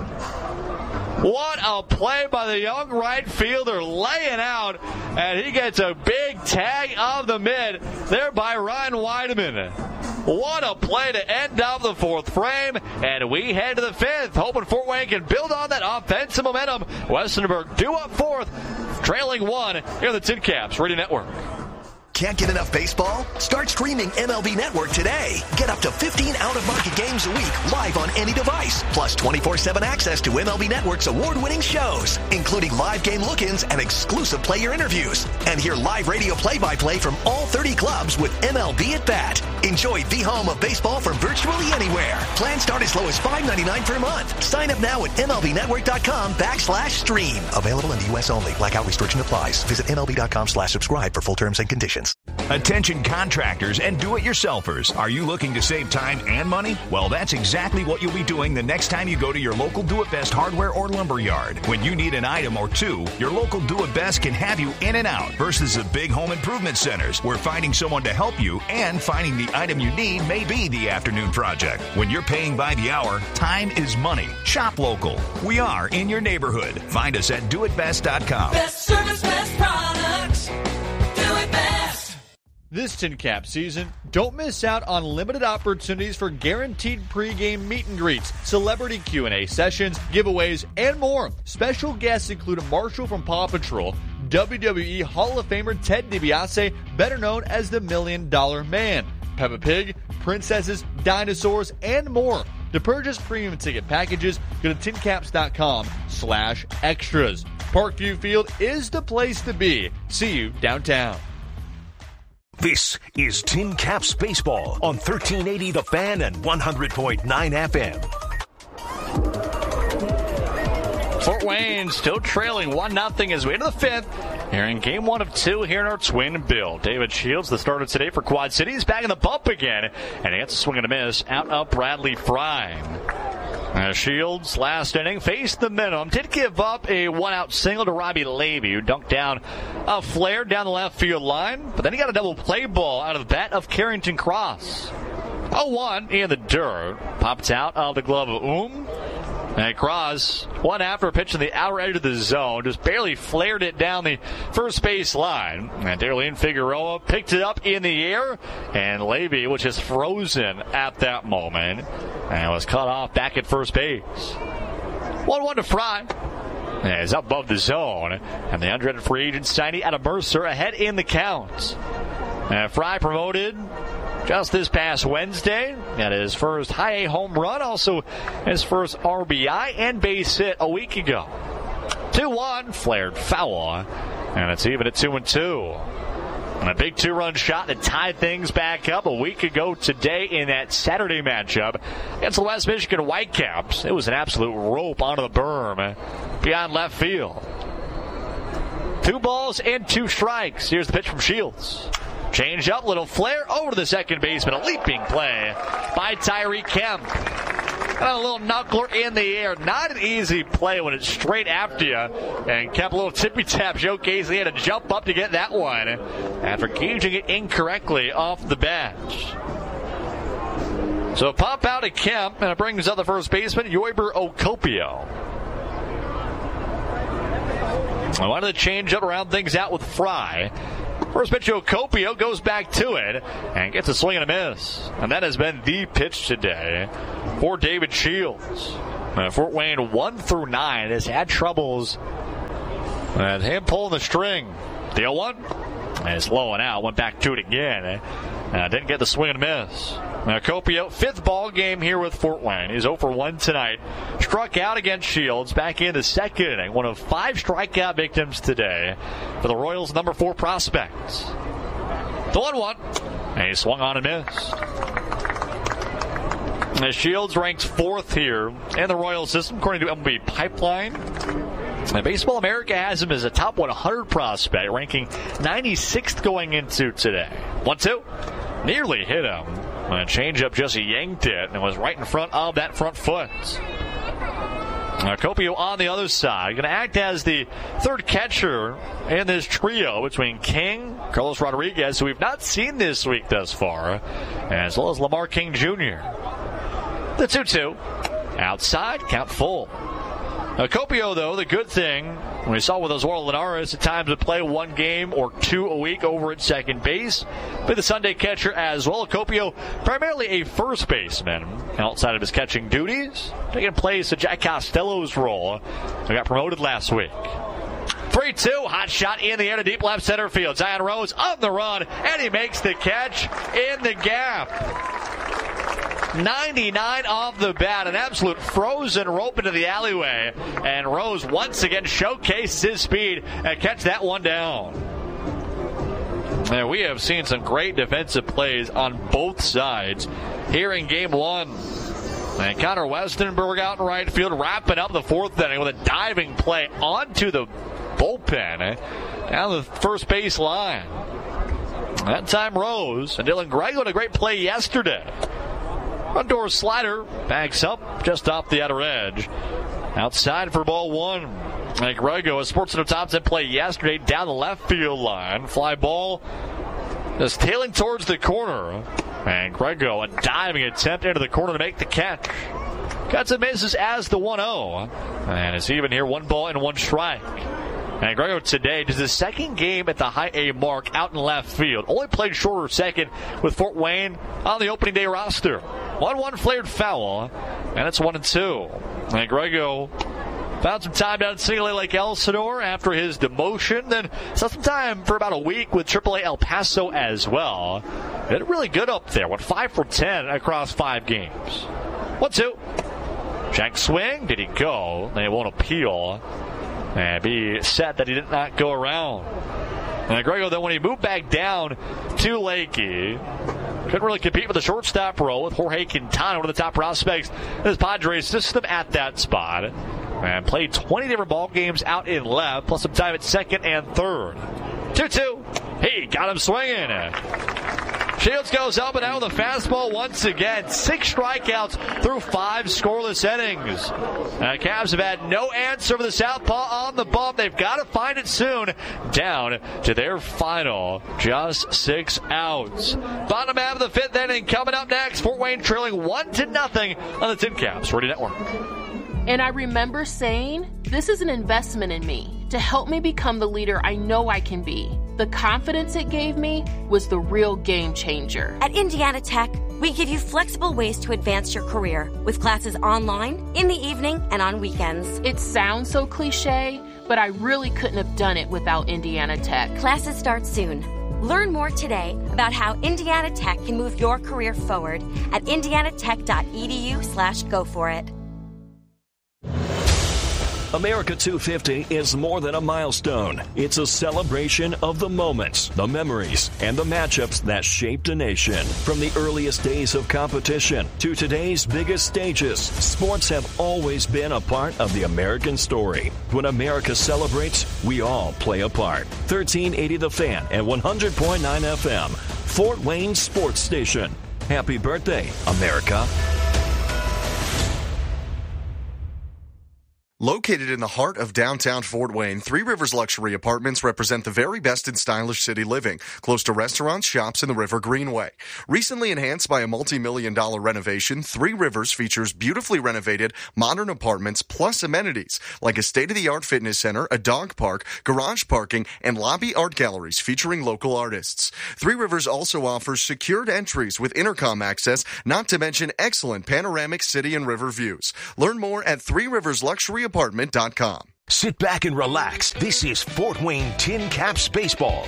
What a play by the young right fielder, laying out, and he gets a big tag of the mid there by Ryan Weideman. What a play to end off the 4th frame, and we head to the 5th, hoping Fort Wayne can build on that offensive momentum. Westenberg due up 4th, trailing 1 here on the Tin Caps Radio Network. Can't get enough baseball? Start streaming MLB Network today. Get up to 15 out-of-market games a week live on any device. Plus 24/7 access to MLB Network's award-winning shows, including live game look-ins and exclusive player interviews. And hear live radio play-by-play from all 30 clubs with MLB at Bat. Enjoy the home of baseball from virtually anywhere. Plans start as low as $5.99 per month. Sign up now at MLBnetwork.com/stream. Available in the U.S. only. Blackout restriction applies. Visit MLB.com/subscribe for full terms and conditions. Attention contractors and do-it-yourselfers. Are you looking to save time and money? Well, that's exactly what you'll be doing the next time you go to your local Do-It-Best hardware or lumber yard. When you need an item or two, your local Do-It-Best can have you in and out versus the big home improvement centers where finding someone to help you and finding the item you need may be the afternoon project. When you're paying by the hour, time is money. Shop local. We are in your neighborhood. Find us at doitbest.com. Best service, best products. Do it best. This Tin Cap season, don't miss out on limited opportunities for guaranteed pregame meet and greets, celebrity Q&A sessions, giveaways, and more. Special guests include Marshall from Paw Patrol, WWE Hall of Famer Ted DiBiase, better known as the $1 Million Man, Peppa Pig, princesses, dinosaurs, and more. To purchase premium ticket packages, go to tincaps.com/extras. Parkview Field is the place to be. See you downtown. This is Tin Caps Baseball on 1380 The Fan and 100.9 FM. Fort Wayne still trailing 1-0 as we enter the 5th. Here in game 1 of 2 here in our twin bill. David Shields, the starter today for Quad City, is back in the bump again. And he gets a swing and a miss out of Bradley Fry. Shields, last inning, faced the minimum. Did give up a 1-out single to Robbie Levy, who dunked down a flare down the left field line. But then he got a double play ball out of the bat of Carrington Cross. 0-1 in the dirt. Popped out of the glove of And Cross, one after a pitch in the outer edge of the zone, just barely flared it down the first base line. And Darlene Figueroa picked it up in the air, and Levy was just frozen at that moment and was cut off back at first base. 1-1 to Fry. And is up above the zone, and the undrafted free agent signee out of Mercer ahead in the count. And Fry promoted just this past Wednesday. Got his first high A home run, also his first RBI and base hit a week ago. 2-1, flared foul, and it's even at 2-2. And a big 2-run shot to tie things back up a week ago today in that Saturday matchup against the West Michigan Whitecaps. It was an absolute rope onto the berm beyond left field. 2 balls and 2 strikes. Here's the pitch from Shields. Change up, little flare over to the second baseman. A leaping play by Tyree Kemp. And a little knuckler in the air. Not an easy play when it's straight after you. And Kemp, a little tippy-tap showcase. He had to jump up to get that one after gauging it incorrectly off the bench. So pop out to Kemp, and it brings up the first baseman, Yoiber Okopio. I wanted to change up around things out with Fry. First pitch to Okopio, goes back to it and gets a swing and a miss. And that has been the pitch today for David Shields. Fort Wayne 1 through 9 has had troubles and him pulling the string. The 0-1 and it's low and out. Went back to it again. Didn't get the swing and miss. Okopio, 5th ball game here with Fort Wayne. He's 0 for 1 tonight. Struck out against Shields back in the second inning. One of 5 strikeout victims today for the Royals' number 4 prospects. The 1-1. And he swung on and missed. And Shields ranks 4th here in the Royal system, according to MLB Pipeline. And Baseball America has him as a top 100 prospect, ranking 96th going into today. 1-2. Nearly hit him. And a changeup just yanked it and was right in front of that front foot. Okopio on the other side, going to act as the 3rd catcher in this trio between King, Carlos Rodriguez, who we've not seen this week thus far, as well as Lamar King Jr. The 2-2. Outside, count full. Okopio, though, the good thing, we saw with Oswaldo Linares, at times would play 1 game or 2 a week over at second base. Be the Sunday catcher as well. Okopio, primarily a first baseman outside of his catching duties, taking place of Jack Costello's role, who got promoted last week. 3-2, hot shot in the air to deep left center field. Zion Rose on the run, and he makes the catch in the gap. 99 off the bat, an absolute frozen rope into the alleyway, and Rose once again showcases his speed and catch that one down. And we have seen some great defensive plays on both sides here in game 1. And Connor Westenberg out in right field, wrapping up the 4th inning with a diving play onto the bullpen down the first base line. That time Rose and Dylan Grego had a great play yesterday. Front door slider backs up just off the outer edge. Outside for ball 1. And Grego, a Sports Center top 10 play yesterday down the left field line. Fly ball just tailing towards the corner. And Grego, a diving attempt into the corner to make the catch. Cuts and misses as the 1-0. And it's even here, 1 ball and 1 strike. And Grego today does his 2nd game at the high A mark out in left field. Only played shorter second with Fort Wayne on the opening day roster. 1-1 flared foul, and it's 1-2. And Grego found some time down at Single A Lake Elsinore after his demotion. Then spent some time for about a week with AAA El Paso as well. Did really good up there. Went 5 for 10 across 5 games. 1-2. Shank swing. Did he go? They won't appeal. And be set that he did not go around. And Grego, then when he moved back down to Lakey, couldn't really compete with the shortstop role with Jorge Quintana, one of the top prospects in his Padres system at that spot. And played 20 different ball games out in left, plus some time at second and third. 2-2. He got him swinging. Shields goes up and out with a fastball once again. 6 strikeouts through 5 scoreless innings. Cavs have had no answer for the southpaw on the bump. They've got to find it soon. Down to their final, just 6 outs. Bottom half of the 5th inning coming up next. Fort Wayne trailing 1-0 on the Tin Caps Radio Network. And I remember saying, this is an investment in me to help me become the leader I know I can be. The confidence it gave me was the real game changer. At Indiana Tech, we give you flexible ways to advance your career with classes online, in the evening, and on weekends. It sounds so cliche, but I really couldn't have done it without Indiana Tech. Classes start soon. Learn more today about how Indiana Tech can move your career forward at indianatech.edu/go for it. America 250 is more than a milestone. It's a celebration of the moments, the memories, and the matchups that shaped a nation. From the earliest days of competition to today's biggest stages, sports have always been a part of the American story. When America celebrates, we all play a part. 1380 The Fan and 100.9 FM, Fort Wayne Sports Station. Happy birthday, America. Located in the heart of downtown Fort Wayne, Three Rivers Luxury Apartments represent the very best in stylish city living, close to restaurants, shops, and the River Greenway. Recently enhanced by a multi-million-dollar renovation, Three Rivers features beautifully renovated, modern apartments plus amenities like a state-of-the-art fitness center, a dog park, garage parking, and lobby art galleries featuring local artists. Three Rivers also offers secured entries with intercom access, not to mention excellent panoramic city and river views. Learn more at threeriversluxuryapartment.com. Sit back and relax. This is Fort Wayne Tin Caps Baseball.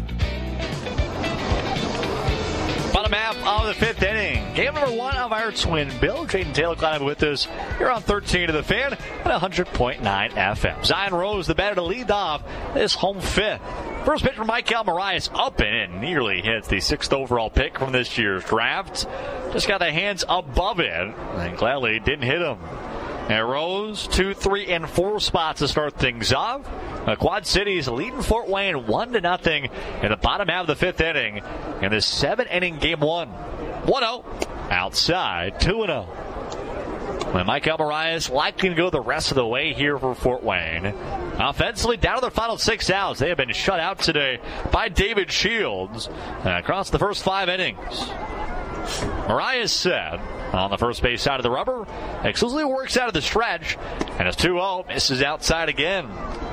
Bottom half of the fifth inning. Game number one of our twin bill. Jaden Taylor climbing with us here on 13 to the Fan at 100.9 FM. Zion Rose, the batter to lead off this home fifth. First pitch from Michael Marias up and nearly hits the 6th overall pick from this year's draft. Just got the hands above it and gladly didn't hit him. And Rose, 2, 3, and 4 spots to start things off. Quad Cities leading Fort Wayne 1-0 in the bottom half of the fifth inning in this 7-inning game one. 1-0 outside, 2-0. And Mike Almarias likely to go the rest of the way here for Fort Wayne. Offensively, down to their final 6 outs. They have been shut out today by David Shields across the first 5 innings. Marias said on the first base side of the rubber, exclusively works out of the stretch, and it's 2-0, misses outside again.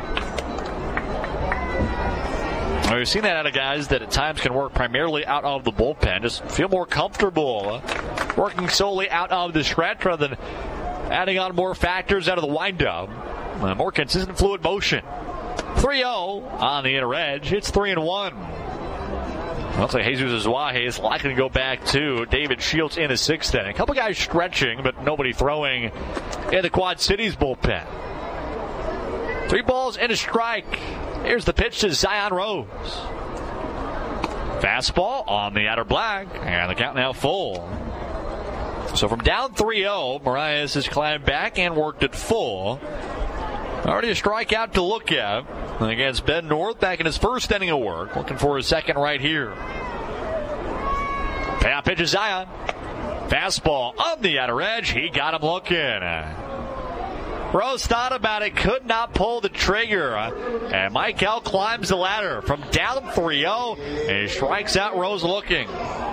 We've seen that out of guys that at times can work primarily out of the bullpen, just feel more comfortable working solely out of the stretch rather than adding on more factors out of the windup. More consistent fluid motion. 3-0 on the inner edge. It's 3-1. Looks like Jesus Azuaje is likely to go back to David Shields in the 6th inning. A couple guys stretching, but nobody throwing in the Quad Cities bullpen. 3 balls and a strike. Here's the pitch to Zion Rose. Fastball on the outer black, and the count now full. So from down 3-0, Marias has climbed back and worked it full. Already a strikeout to look at against Ben North back in his first inning of work. Looking for his second right here. Payoff pitch is Zion. Fastball on the outer edge. He got him looking. Rose thought about it, could not pull the trigger. And Michael climbs the ladder from down 3-0 and he strikes out Rose looking.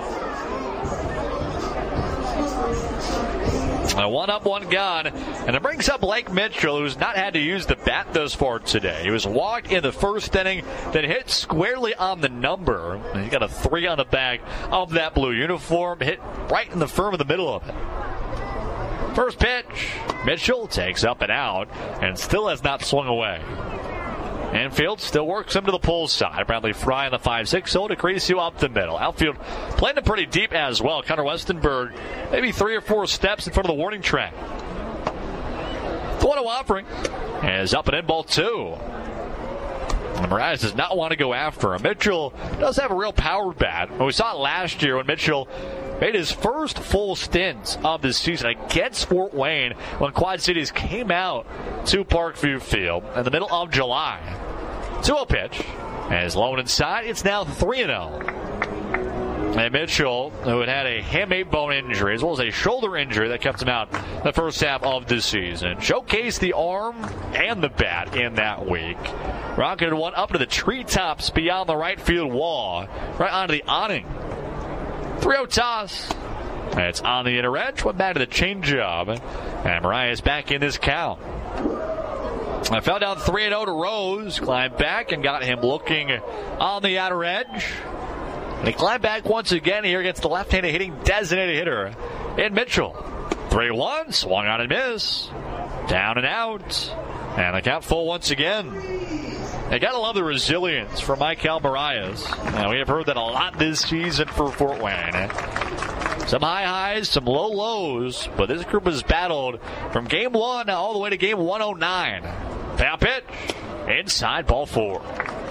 A 1-up, 1 gone, and it brings up Blake Mitchell, who's not had to use the bat thus far today. He was walked in the first inning, then hit squarely on the number. And he got a 3 on the back of that blue uniform, hit right in the firm in the middle of it. First pitch, Mitchell takes up and out, and still has not swung away. Infield still works him to the pull side. Bradley Fry in the 5-6 hole to Crescio up the middle. Outfield playing it pretty deep as well. Connor Westenberg maybe 3 or 4 steps in front of the warning track. The 1-0 offering is up and in, ball 2. And Marias does not want to go after him. Mitchell does have a real power bat. We saw it last year when Mitchell made his first full stint of this season against Fort Wayne when Quad Cities came out to Parkview Field in the middle of July. 2-0 pitch. As low inside, it's now 3-0. And Mitchell, who had a hamate bone injury as well as a shoulder injury that kept him out the first half of this season, showcased the arm and the bat in that week. Rocketed one up to the treetops beyond the right field wall, right onto the awning. 3-0 toss. It's on the inner edge. Went back to the changeup. And Marias back in this count. I fell down 3-0 to Rose. Climbed back and got him looking on the outer edge. And he climbed back once again here against the left-handed hitting designated hitter in Mitchell. 3-1. Swung on and missed. Down and out. And the count full once again. You gotta love the resilience for Michael Marias. We have heard that a lot this season for Fort Wayne. Some high highs, some low lows, but this group has battled from game 1 all the way to game 109. Foul pitch. Inside, ball 4.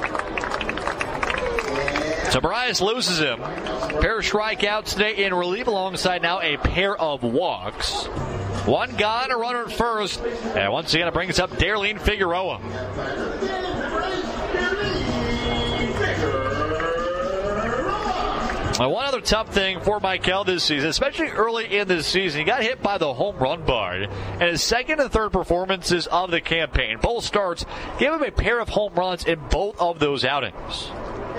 So Bryce loses him. Pair of strikeouts today in relief alongside now a pair of walks. 1 gone, a runner at first. And once again, it brings up Darlene Figueroa. Now, one other tough thing for Michael this season, especially early in this season, he got hit by the home run bar. And his second and third performances of the campaign, both starts, gave him a pair of home runs in both of those outings.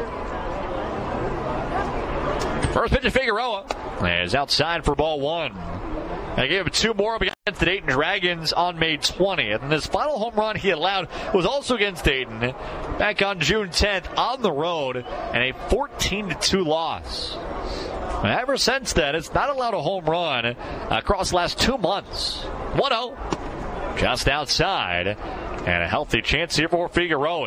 First pitch to Figueroa is outside for ball 1. They gave him 2 more against the Dayton Dragons on May 20th. And his final home run he allowed was also against Dayton back on June 10th on the road and a 14-2 loss. And ever since then, it's not allowed a home run across the last 2 months. 1-0 just outside and a healthy chance here for Figueroa.